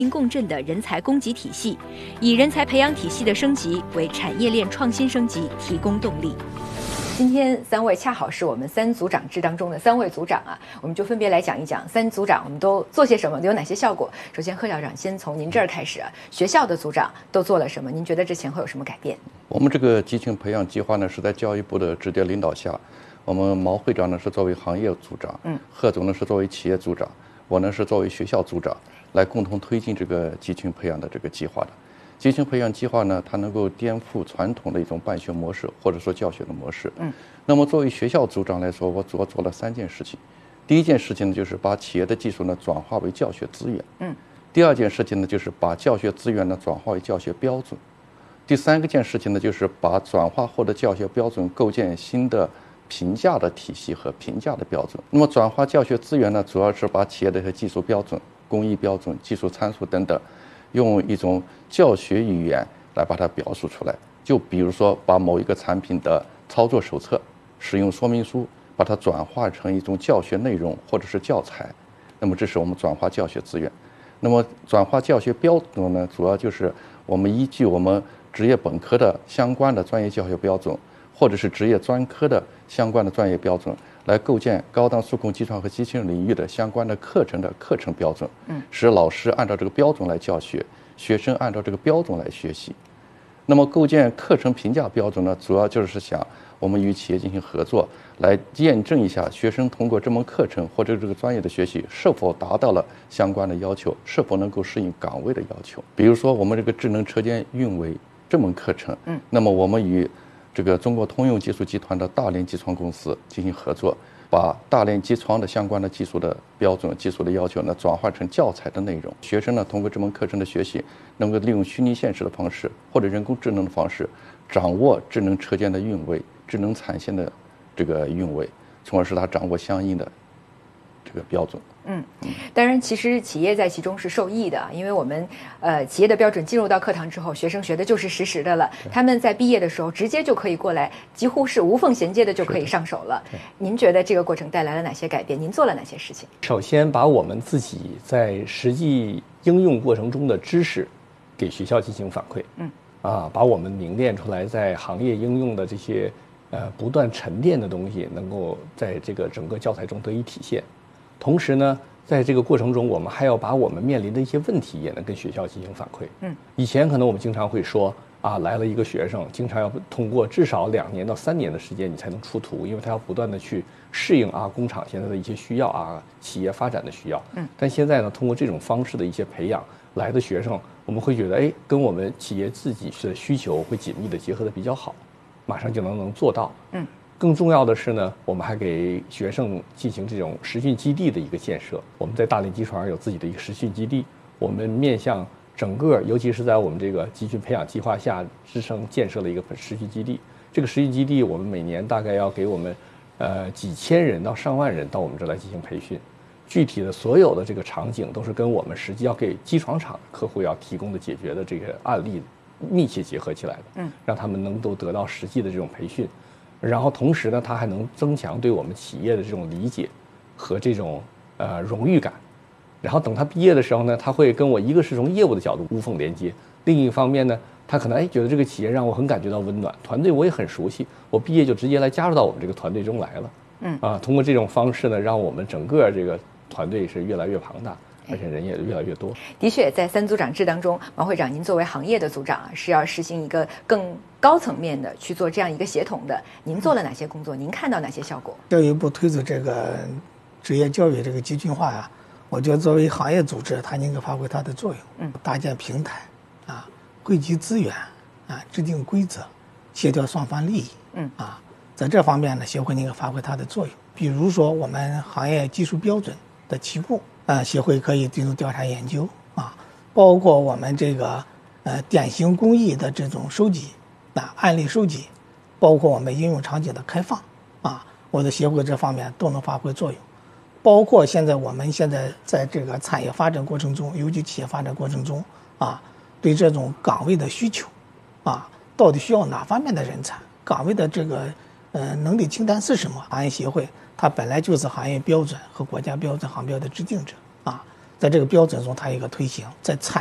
共振的人才供给体系，以人才培养体系的升级为产业链创新升级提供动力。今天三位恰好是我们三组长制当中的三位组长啊，我们就分别来讲一讲三组长我们都做些什么，有哪些效果。首先，贺校长先从您这儿开始啊，学校的组长都做了什么？您觉得这前后有什么改变？ 我们这个集群培养计划呢，是在教育部的直接领导下，我们毛会长呢是作为行业组长，贺总呢是作为企业组长，我呢是作为学校组长，来共同推进这个集群培养的这个计划的。集群培养计划呢，它能够颠覆传统的一种办学模式，或者说教学的模式。那么作为学校组长来说，我主要做了3件事情。第一件事情呢，就是把企业的技术呢转化为教学资源。第二件事情呢，就是把教学资源呢转化为教学标准。第3件事情呢，就是把转化后的教学标准构建新的评价的体系和评价的标准。那么转化教学资源呢，主要是把企业的一些技术标准、工艺标准、技术参数等等，用一种教学语言来把它表述出来。就比如说，把某一个产品的操作手册、使用说明书，把它转化成一种教学内容或者是教材。那么这是我们转化教学资源。那么转化教学标准呢，主要就是我们依据我们职业本科的相关的专业教学标准，或者是职业专科的相关的专业标准，来构建高档数控机床和机器人领域的相关的课程的课程标准，使老师按照这个标准来教学，学生按照这个标准来学习。那么构建课程评价标准呢，主要就是想我们与企业进行合作，来验证一下学生通过这门课程或者这个专业的学习是否达到了相关的要求，是否能够适应岗位的要求。比如说我们这个智能车间运维这门课程，那么我们与这个中国通用技术集团的大连机床公司进行合作，把大连机床的相关的技术的标准、技术的要求呢，转化成教材的内容。学生呢，通过这门课程的学习，能够利用虚拟现实的方式或者人工智能的方式，掌握智能车间的运维、智能产线的这个运维，从而使他掌握相应的这个标准。 当然，其实企业在其中是受益的，因为我们企业的标准进入到课堂之后，学生学的就是实时的了。他们在毕业的时候直接就可以过来，几乎是无缝衔接的就可以上手了。您觉得这个过程带来了哪些改变？您做了哪些事情？ 首先，把我们自己在实际应用过程中的知识给学校进行反馈。把我们凝练出来在行业应用的这些不断沉淀的东西，能够在这个整个教材中得以体现。同时呢，在这个过程中，我们还要把我们面临的一些问题也能跟学校进行反馈。以前可能我们经常会说来了一个学生，经常要通过至少2年到3年的时间，你才能出图，因为他要不断的去适应工厂现在的一些需要企业发展的需要。但现在呢，通过这种方式的一些培养来的学生，我们会觉得跟我们企业自己的需求会紧密的结合的比较好，马上就能做到。更重要的是呢，我们还给学生进行这种实训基地的一个建设。我们在大连机床有自己的一个实训基地，我们面向整个，尤其是在我们这个集群培养计划下，支撑建设了一个实训基地。这个实训基地，我们每年大概要给我们几千人到上万人到我们这儿来进行培训。具体的所有的这个场景都是跟我们实际要给机床厂客户要提供的解决的这个案例密切结合起来的，让他们能够得到实际的这种培训。然后同时呢，它还能增强对我们企业的这种理解和这种荣誉感。然后等他毕业的时候呢，他会跟我一个是从业务的角度无缝连接，另一方面呢，他可能觉得这个企业让我很感觉到温暖，团队我也很熟悉，我毕业就直接来加入到我们这个团队中来了。通过这种方式呢，让我们整个这个团队是越来越庞大，而且人也越来越多。 的确，在三组长制当中，毛会长，您作为行业的组长是要实行一个更高层面的去做这样一个协同的。您做了哪些工作？您看到哪些效果？ 教育部推出这个职业教育这个集群化我觉得作为行业组织，它应该发挥它的作用。搭建平台汇集资源制定规则，协调双方利益。在这方面呢，协会应该发挥它的作用。比如说，我们行业技术标准的提供，协会可以进行调查研究包括我们这个典型工艺的这种收集案例收集，包括我们应用场景的开放我的协会这方面都能发挥作用。包括我们现在在这个产业发展过程中，尤其企业发展过程中对这种岗位的需求到底需要哪方面的人才，岗位的这个能力清单是什么？行业协会它本来就是行业标准和国家标准、行标的制定者在这个标准中它有一个推行，在产